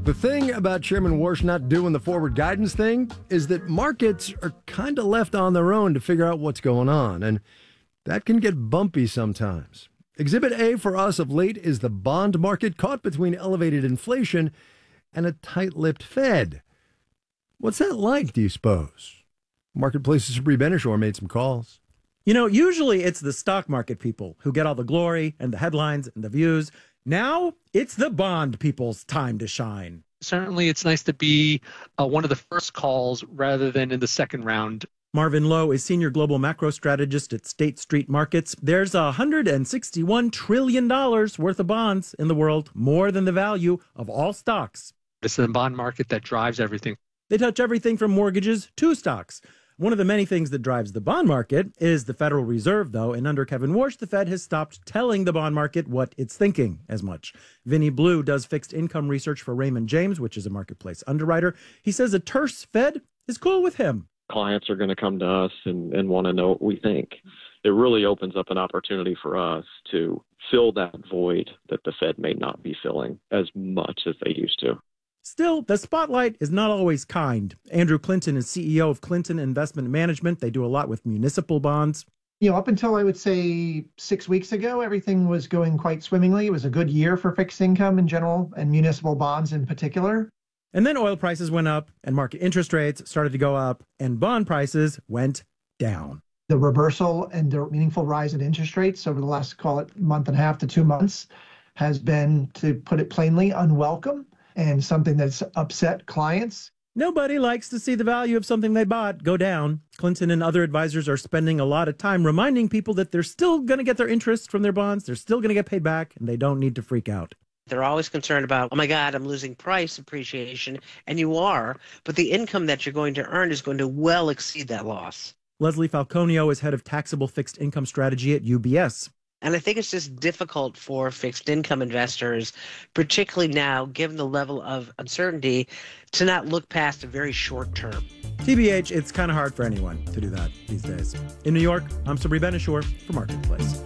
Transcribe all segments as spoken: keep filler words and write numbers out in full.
The thing about Chairman Warsh not doing the forward guidance thing is that markets are kind of left on their own to figure out what's going on, and that can get bumpy sometimes. Exhibit A for us of late is the bond market caught between elevated inflation and a tight-lipped Fed. What's that like, do you suppose? Marketplace's Sabri Benishore made some calls. You know, usually it's the stock market people who get all the glory and the headlines and the views. Now it's the bond people's time to shine. Certainly, it's nice to be uh, one of the first calls rather than in the second round. Marvin Lowe is senior global macro strategist at State Street Markets. There's one hundred sixty-one trillion dollars worth of bonds in the world, more than the value of all stocks. It's the bond market that drives everything. They touch everything from mortgages to stocks. One of the many things that drives the bond market is the Federal Reserve, though, and under Kevin Warsh, the Fed has stopped telling the bond market what it's thinking as much. Vinny Blue does fixed income research for Raymond James, which is a marketplace underwriter. He says a terse Fed is cool with him. Clients are going to come to us and, and want to know what we think. It really opens up an opportunity for us to fill that void that the Fed may not be filling as much as they used to. Still, the spotlight is not always kind. Andrew Clinton is C E O of Clinton Investment Management. They do a lot with municipal bonds. You know, up until I would say six weeks ago, everything was going quite swimmingly. It was a good year for fixed income in general and municipal bonds in particular. And then oil prices went up and market interest rates started to go up and bond prices went down. The reversal and the meaningful rise in interest rates over the last, call it, month and a half to two months has been, to put it plainly, unwelcome and something that's upset clients. Nobody likes to see the value of something they bought go down. Clinton and other advisors are spending a lot of time reminding people that they're still going to get their interest from their bonds, they're still going to get paid back, and they don't need to freak out. They're always concerned about, oh my God, I'm losing price appreciation, and you are, but the income that you're going to earn is going to well exceed that loss. Leslie Falconio is head of taxable fixed income strategy at U B S. And I think it's just difficult for fixed income investors, particularly now, given the level of uncertainty, to not look past a very short term. T B H, it's kind of hard for anyone to do that these days. In New York, I'm Sabri Benishore for Marketplace.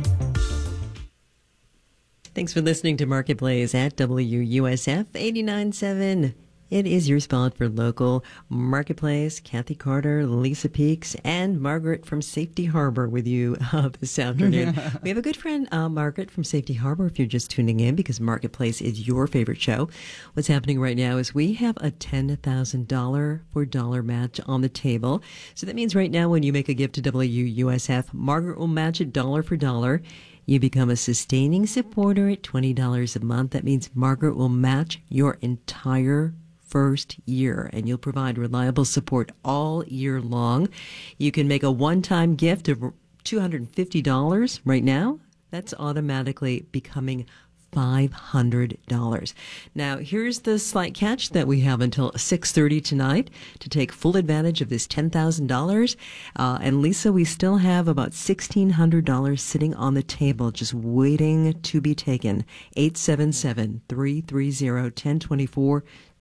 Thanks for listening to Marketplace at W U S F eighty-nine point seven. It is your spot for local Marketplace. Kathy Carter, Lisa Peaks, and Margaret from Safety Harbor with you uh, this afternoon. We have a good friend, uh, Margaret from Safety Harbor, if you're just tuning in, because Marketplace is your favorite show. What's happening right now is we have a ten thousand dollars for dollar match on the table. So that means right now when you make a gift to W U S F, Margaret will match it dollar for dollar. You become a sustaining supporter at twenty dollars a month. That means Margaret will match your entire first year, and you'll provide reliable support all year long. You can make a one-time gift of two hundred fifty dollars right now. That's automatically becoming five hundred dollars. Now, here's the slight catch that we have until six thirty tonight to take full advantage of this ten thousand dollars. Uh, and Lisa, we still have about sixteen hundred dollars sitting on the table just waiting to be taken. eight seven seven, three three zero, one zero two four,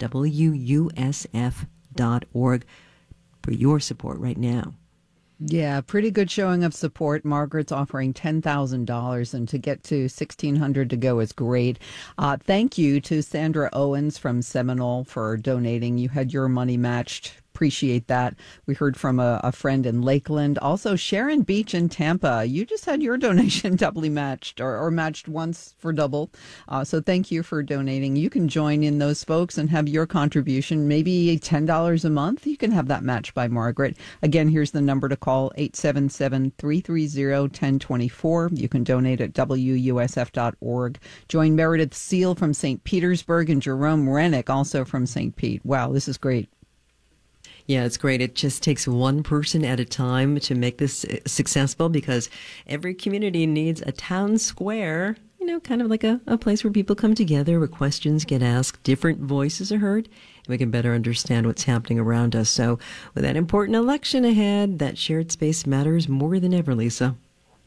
W U S F dot org for your support right now. Yeah, pretty good showing of support. Margaret's offering ten thousand dollars, and to get to sixteen hundred dollars to go is great. Uh, thank you to Sandra Owens from Seminole for donating. You had your money matched. Appreciate that. We heard from a, a friend in Lakeland. Also, Sharon Beach in Tampa. You just had your donation doubly matched, or, or matched once for double. Uh, so thank you for donating. You can join in those folks and have your contribution, maybe ten dollars a month. You can have that matched by Margaret. Again, here's the number to call, eight seven seven, three three zero, one zero two four. You can donate at W U S F dot org. Join Meredith Seal from Saint Petersburg and Jerome Rennick, also from Saint Pete. Wow, this is great. Yeah, it's great. It just takes one person at a time to make this successful, because every community needs a town square, you know, kind of like a, a place where people come together, where questions get asked, different voices are heard, and we can better understand what's happening around us. So with that important election ahead, that shared space matters more than ever, Lisa.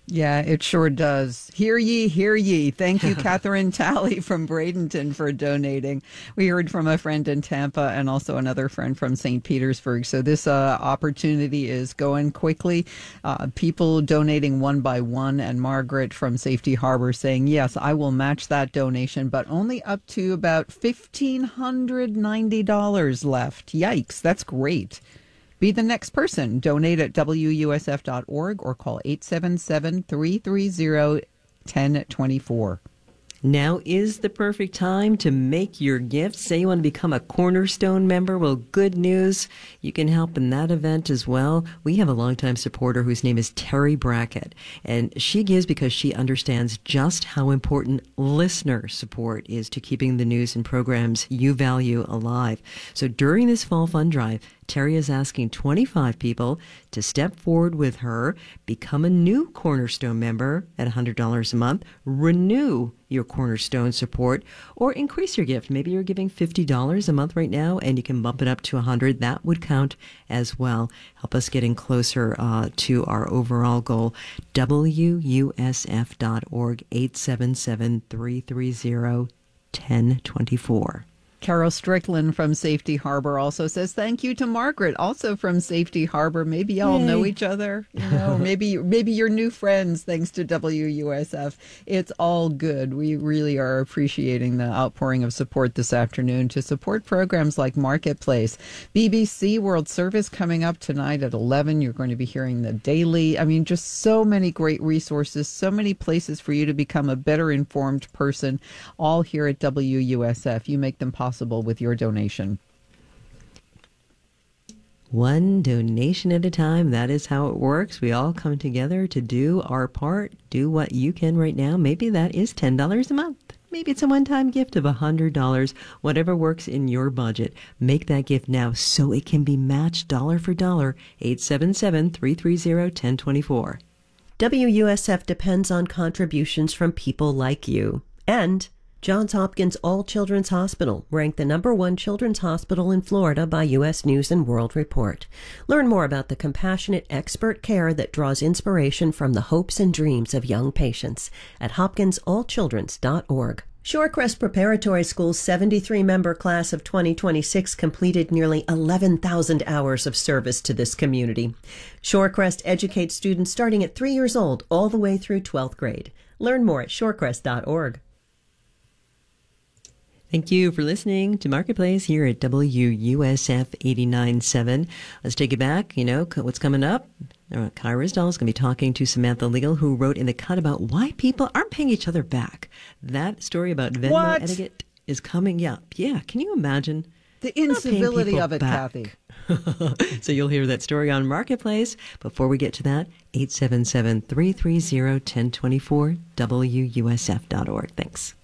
Yeah, it sure does. Hear ye, hear ye. Thank you, Catherine Talley from Bradenton, for donating. We heard from a friend in Tampa and also another friend from Saint Petersburg. So this uh, opportunity is going quickly. Uh, people donating one by one, and Margaret from Safety Harbor saying, yes, I will match that donation, but only up to about one thousand five hundred ninety dollars left. Yikes, that's great. Be the next person. Donate at W U S F dot org or call eight seven seven, three three zero, one zero two four. Now is the perfect time to make your gift. Say you want to become a Cornerstone member. Well, good news. You can help in that event as well. We have a longtime supporter whose name is Terry Brackett, and she gives because she understands just how important listener support is to keeping the news and programs you value alive. So during this fall fund drive, Terry is asking twenty-five people to step forward with her, become a new Cornerstone member at one hundred dollars a month, renew your Cornerstone support, or increase your gift. Maybe you're giving fifty dollars a month right now, and you can bump it up to one hundred dollars. That would count as well. Help us getting closer uh, to our overall goal. W U S F dot org, eight seven seven, three three zero, one zero two four. Carol Strickland from Safety Harbor also says thank you to Margaret, also from Safety Harbor. Maybe y'all Yay. know each other, you know, or maybe maybe you're new friends thanks to W U S F. It's all good. We really are appreciating the outpouring of support this afternoon to support programs like Marketplace. B B C World Service coming up tonight at eleven. You're going to be hearing the Daily. I mean, just so many great resources, so many places for you to become a better informed person, all here at W U S F. You make them possible. Possible with your donation. One donation at a time. That is how it works. We all come together to do our part, do what you can right now. Maybe that is ten dollars a month. Maybe it's a one-time gift of one hundred dollars. Whatever works in your budget. Make that gift now so it can be matched dollar for dollar. eight seven seven, three three zero, one zero two four. W U S F depends on contributions from people like you. And Johns Hopkins All Children's Hospital, ranked the number one children's hospital in Florida by U S News and World Report. Learn more about the compassionate expert care that draws inspiration from the hopes and dreams of young patients at hopkins all children's dot org. Shorecrest Preparatory School's seventy-three member class of twenty twenty-six completed nearly eleven thousand hours of service to this community. Shorecrest educates students starting at three years old all the way through twelfth grade. Learn more at shorecrest dot org. Thank you for listening to Marketplace here at W U S F eighty-nine point seven. Let's take it back. You know, what's coming up? Uh, Kai Ryssdal is going to be talking to Samantha Legal, who wrote in The Cut about why people aren't paying each other back. That story about Venmo What? etiquette is coming up. Yeah, can you imagine? The incivility people of it, back. Kathy. So you'll hear that story on Marketplace. Before we get to that, eight seven seven, three three zero, one zero two four, W U S F dot org. Thanks.